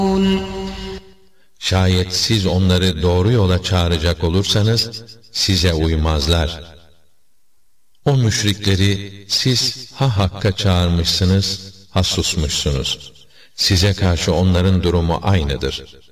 Şayet siz onları doğru yola çağıracak olursanız, size uymazlar. O müşrikleri siz ha hakka çağırmışsınız, ha susmuşsunuz. Size karşı onların durumu aynıdır.